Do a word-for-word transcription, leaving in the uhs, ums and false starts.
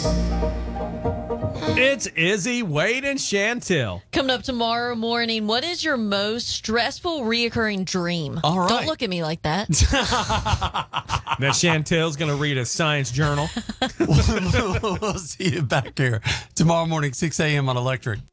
It's Izzy, Wade, and Chantel. Coming up tomorrow morning, what is your most stressful reoccurring dream? All right. Don't look at me like that. Now Chantel's going to read a science journal. We'll see you back here tomorrow morning, six a.m. on Electric.